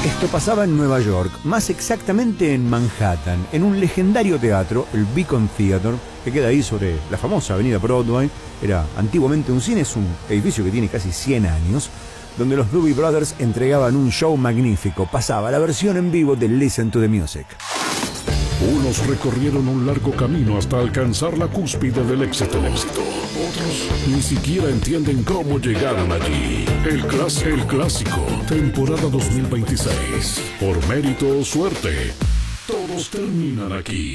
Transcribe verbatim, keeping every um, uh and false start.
Esto pasaba en Nueva York, más exactamente en Manhattan, en un legendario teatro, el Beacon Theater, que queda ahí sobre la famosa avenida Broadway. Era antiguamente un cine, es un edificio que tiene casi cien años, donde los Doobie Brothers entregaban un show magnífico. Pasaba la versión en vivo de Listen to the Music. Unos recorrieron un largo camino hasta alcanzar la cúspide del éxito. Otros ni siquiera entienden cómo llegaron allí. El, clas el clásico, temporada dos mil veintiséis. Por mérito o suerte, todos terminan aquí.